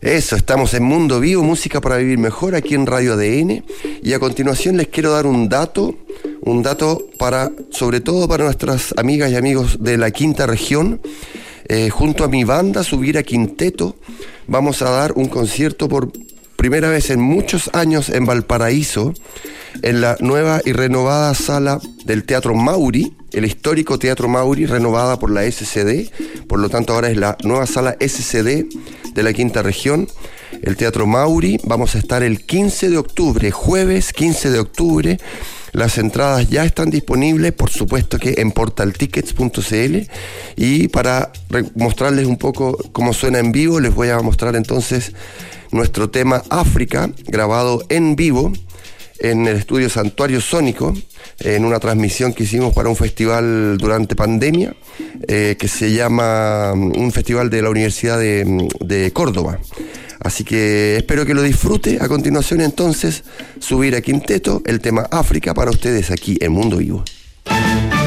Eso, estamos en Mundo Vivo, música para vivir mejor, aquí en Radio ADN. Y a continuación les quiero dar un dato para, sobre todo para nuestras amigas y amigos de la quinta región. Junto a mi banda, Subir a Quinteto, vamos a dar un concierto por primera vez en muchos años en Valparaíso, en la nueva y renovada sala del Teatro Mauri, el histórico Teatro Mauri, renovada por la SCD, por lo tanto ahora es la nueva sala SCD de la quinta región, el Teatro Mauri. Vamos a estar el 15 de octubre, jueves 15 de octubre. Las entradas ya están disponibles, por supuesto que en portaltickets.cl, y para mostrarles un poco cómo suena en vivo, les voy a mostrar entonces nuestro tema África, grabado en vivo en el estudio Santuario Sónico, en una transmisión que hicimos para un festival durante pandemia, que se llama un festival de la Universidad de Córdoba. Así que espero que lo disfrute. A continuación entonces, Subir a Quinteto, el tema África para ustedes aquí en Mundo Vivo.